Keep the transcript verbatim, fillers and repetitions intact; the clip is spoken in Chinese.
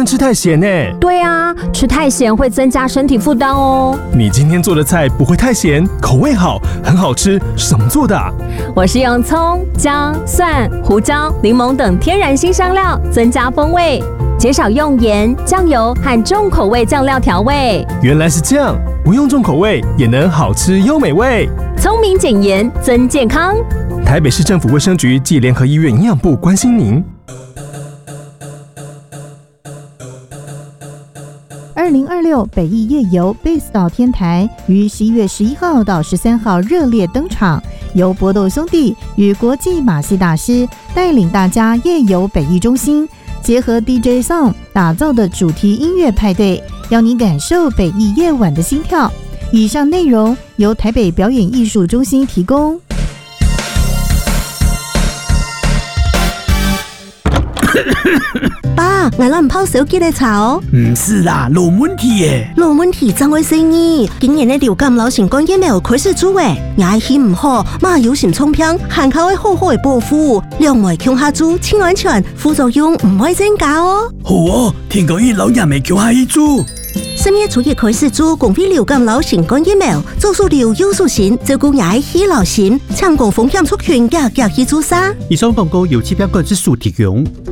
能吃太咸呢。 对啊，吃太咸会增加身体负担哦。 你今天做的菜不会太咸，口味好，很好吃，是怎么做的啊？ 我是用葱、姜、蒜、胡椒、柠檬等天然辛香料增加风味，减少用盐、酱油和重口味酱料调味。 原来是这样，不用重口味也能好吃又美味。 聪明减盐增健康。 台北市政府卫生局暨联合医院营养部关心您。 二零二六北艺夜游 Base 岛天台于十一月十一号到十三号热烈登场，由搏斗兄弟与国际马戏大师带领大家夜游北艺中心，结合 D J Song 打造的主题音乐派对，邀你感受北艺夜晚的心跳。以上内容由台北表演艺术中心提供。 爸，我咱唔泡手機嚟茶哦。 唔是啦，老問題耶。 老問題怎會生意？今年嘅流感流行感染沒有開始做誒，牙氣唔好，嘛有心沖片，限靠會好好嘅保護，兩枚強下做，清安全，副作用唔會增加哦。 好哦，聽講依老人未強下去做。 十月初一開始做公費流感流行感染苗，做數療優數線，照顧牙氣流行，搶攻風險族群嘅嘅去做啥？ 以上廣告由疾病管制署提供。